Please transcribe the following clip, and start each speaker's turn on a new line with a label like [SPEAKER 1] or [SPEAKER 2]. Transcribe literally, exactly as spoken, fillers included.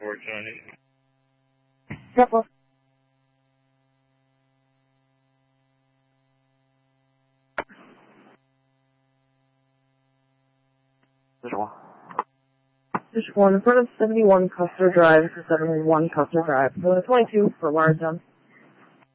[SPEAKER 1] four twenty.
[SPEAKER 2] Careful.
[SPEAKER 3] Visual.
[SPEAKER 2] District one, in front of seventy-one Custer Drive, seventy-one Custer Drive. So twenty-two for wire zone.